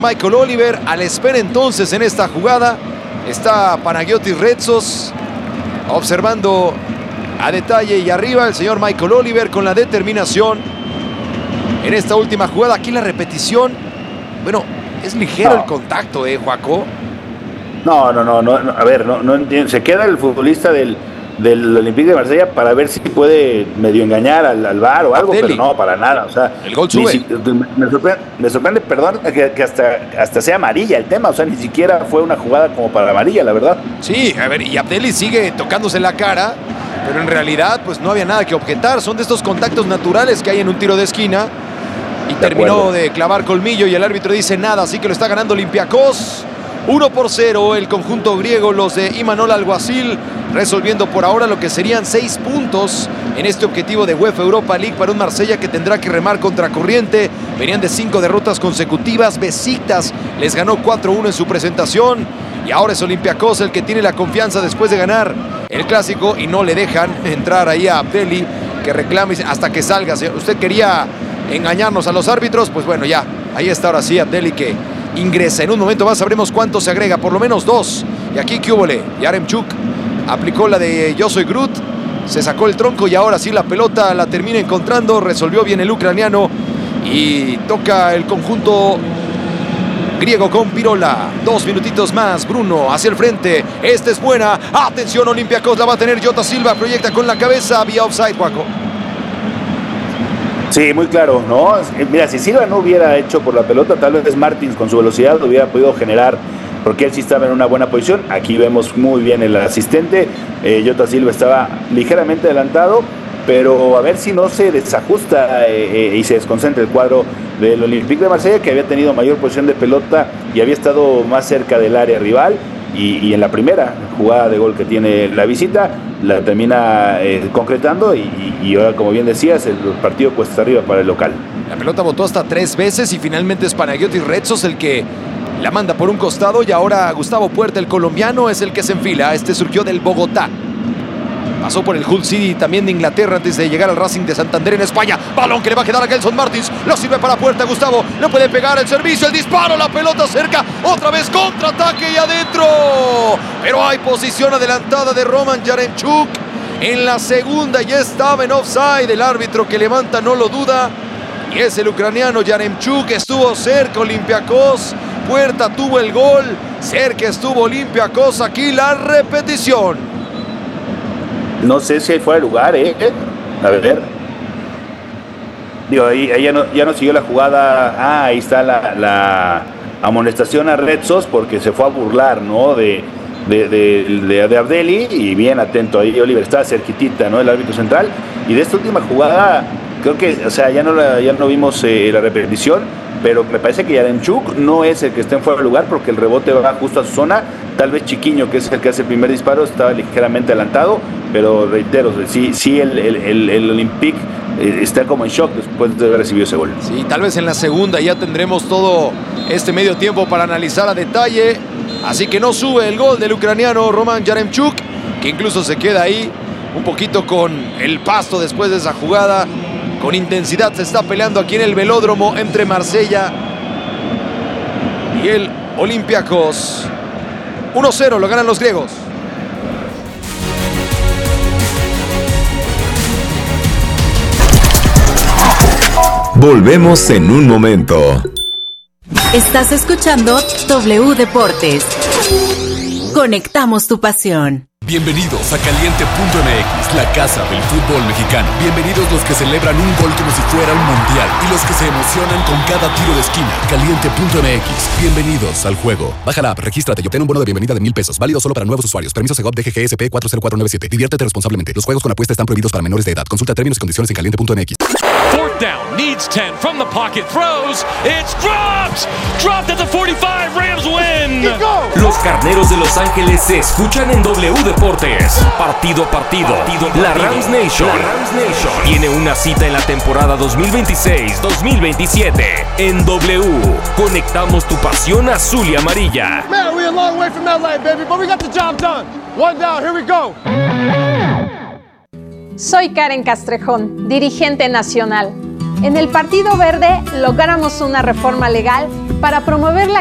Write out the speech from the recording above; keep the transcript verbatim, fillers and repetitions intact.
Michael Oliver a la espera entonces en esta jugada. Está Panagiotis Retsos observando a detalle y arriba el señor Michael Oliver con la determinación en esta última jugada. Aquí la repetición, bueno, es ligero no. el contacto, ¿eh, Joaco? No, no, no, no, a ver, no, no entiendo. Se queda el futbolista del, del Olympique de Marsella para ver si puede medio engañar al, al V A R o algo, Abdelli. Pero no, para nada. O sea, el gol sube. Si, me, sorprende, me sorprende, perdón, que, que hasta, hasta sea amarilla el tema. O sea, ni siquiera fue una jugada como para amarilla, la verdad. Sí, a ver, y Abdelli sigue tocándose la cara, pero en realidad, pues no había nada que objetar. Son de estos contactos naturales que hay en un tiro de esquina. Y de terminó acuerdo. de clavar colmillo y el árbitro dice nada, así que lo está ganando Olympiacos. uno por cero el conjunto griego, los de Imanol Alguacil, resolviendo por ahora lo que serían seis puntos en este objetivo de UEFA Europa League para un Marsella que tendrá que remar contra corriente. Venían de cinco derrotas consecutivas. Besiktas les ganó cuatro uno en su presentación y ahora es Olympiacos el que tiene la confianza después de ganar el clásico y no le dejan entrar ahí a Abdelli, que reclama hasta que salga. Usted quería engañarnos a los árbitros, pues bueno, ya, ahí está ahora sí Abdelli que ingresa. En un momento más sabremos cuánto se agrega, por lo menos dos. Y aquí, ¿qué húbole? Yaremchuk aplicó la de Yo soy Groot, se sacó el tronco y ahora sí la pelota la termina encontrando, resolvió bien el ucraniano y toca el conjunto griego con Pirola. Dos minutitos más, Bruno hacia el frente, esta es buena, atención Olympiacos, la va a tener Jota Silva, proyecta con la cabeza, vía offside, Juaco. Sí, muy claro, ¿no? Mira, si Silva no hubiera hecho por la pelota, tal vez Martins con su velocidad lo hubiera podido generar, porque él sí estaba en una buena posición. Aquí vemos muy bien el asistente, eh, Jota Silva estaba ligeramente adelantado, pero a ver si no se desajusta eh, eh, y se desconcentra el cuadro del Olympique de Marsella, que había tenido mayor posición de pelota y había estado más cerca del área rival. Y, y en la primera jugada de gol que tiene la visita, la termina eh, concretando y, y ahora, como bien decías, el partido cuesta arriba para el local. La pelota botó hasta tres veces y finalmente es Panagiotis Retsos el que la manda por un costado y ahora Gustavo Puerta, el colombiano, es el que se enfila. Este surgió del Bogotá. Pasó por el Hull City también de Inglaterra antes de llegar al Racing de Santander en España. Balón que le va a quedar a Gelson Martins. Lo sirve para Puerta. Gustavo no puede pegar el servicio, el disparo, la pelota cerca. Otra vez contraataque y adentro. Pero hay posición adelantada de Roman Yaremchuk. En la segunda ya estaba en offside. El árbitro que levanta no lo duda. Y es el ucraniano Yaremchuk. Estuvo cerca Olympiacos. Puerta tuvo el gol. Cerca estuvo Olympiacos. Aquí la repetición. No sé si fue el lugar, ¿eh? A ver. Digo, ahí, ahí ya, no, ya no siguió la jugada. Ah, ahí está la, la amonestación a Retsos porque se fue a burlar, ¿no? De, de, de, de, de Abdelli. Y bien atento ahí, Oliver está cerquitita, ¿no? El árbitro central. Y de esta última jugada, creo que, o sea, ya no, la, ya no vimos eh, la repetición, pero me parece que Yaremchuk no es el que está en fuera de lugar porque el rebote va justo a su zona. Tal vez Chiquiño, que es el que hace el primer disparo, estaba ligeramente adelantado, pero reitero, sí, sí el, el, el, el Olympique eh, está como en shock después de haber recibido ese gol. Sí, tal vez en la segunda ya tendremos todo este medio tiempo para analizar a detalle. Así que no sube el gol del ucraniano Roman Yaremchuk, que incluso se queda ahí un poquito con el pasto después de esa jugada. Con intensidad se está peleando aquí en el velódromo entre Marsella y el Olympiacos. uno cero lo ganan los griegos. Volvemos en un momento. Estás escuchando W Deportes. Conectamos tu pasión. Bienvenidos a Caliente punto M X, la casa del fútbol mexicano. Bienvenidos los que celebran un gol como si fuera un mundial y los que se emocionan con cada tiro de esquina. Caliente punto M X, bienvenidos al juego. Baja la app, regístrate y obtén un bono de bienvenida de mil pesos, válido solo para nuevos usuarios. Permiso Segov D G G S P cuatro cero cuatro nueve siete. Diviértete responsablemente. Los juegos con apuesta están prohibidos para menores de edad. Consulta términos y condiciones en caliente punto M X. Fourth down, needs ten, from the pocket, throws, it's dropped! Dropped at the forty-five, Rams win! Los Carneros de Los Ángeles se escuchan en W Deportes. Partido a partido, partido, partido. La Rams Nation, la Rams Nation tiene una cita en la temporada dos mil veintiséis dos mil veintisiete. En W, conectamos tu pasión azul y amarilla. Man, we're a long way from L A, baby, but we got the job done. One down, here we go. Soy Karen Castrejón, dirigente nacional. En el Partido Verde logramos una reforma legal para promover la